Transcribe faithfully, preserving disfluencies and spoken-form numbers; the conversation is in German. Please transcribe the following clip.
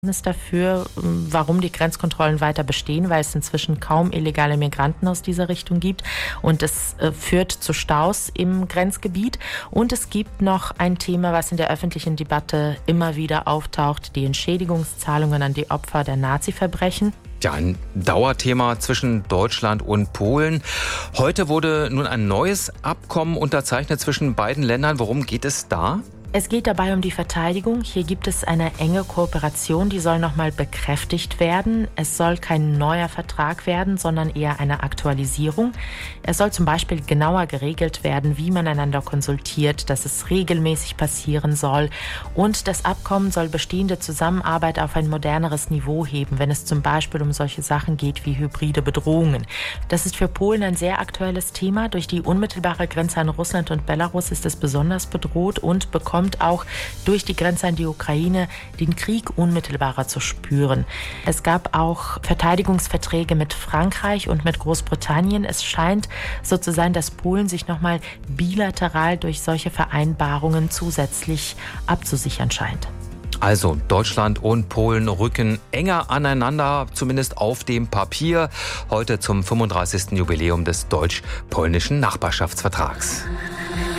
Ist dafür, warum die Grenzkontrollen weiter bestehen, weil es inzwischen kaum illegale Migranten aus dieser Richtung gibt und es äh, führt zu Staus im Grenzgebiet. Und es gibt noch ein Thema, was in der öffentlichen Debatte immer wieder auftaucht, die Entschädigungszahlungen an die Opfer der Nazi-Verbrechen. Ja, ein Dauerthema zwischen Deutschland und Polen. Heute wurde nun ein neues Abkommen unterzeichnet zwischen beiden Ländern. Worum geht es da? Es geht dabei um die Verteidigung. Hier gibt es eine enge Kooperation, die soll nochmal bekräftigt werden. Es soll kein neuer Vertrag werden, sondern eher eine Aktualisierung. Es soll zum Beispiel genauer geregelt werden, wie man einander konsultiert, dass es regelmäßig passieren soll. Und das Abkommen soll bestehende Zusammenarbeit auf ein moderneres Niveau heben, wenn es zum Beispiel um solche Sachen geht wie hybride Bedrohungen. Das ist für Polen ein sehr aktuelles Thema. Durch die unmittelbare Grenze an Russland und Belarus ist es besonders bedroht und bekommt auch durch die Grenze an die Ukraine den Krieg unmittelbarer zu spüren. Es gab auch Verteidigungsverträge mit Frankreich und mit Großbritannien. Es scheint so zu sein, dass Polen sich nochmal bilateral durch solche Vereinbarungen zusätzlich abzusichern scheint. Also Deutschland und Polen rücken enger aneinander, zumindest auf dem Papier, heute zum fünfunddreißigsten Jubiläum des deutsch-polnischen Nachbarschaftsvertrags.